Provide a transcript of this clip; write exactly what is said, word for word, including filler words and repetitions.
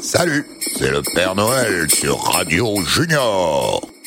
Salut, c'est le Père Noël sur Radio Junior.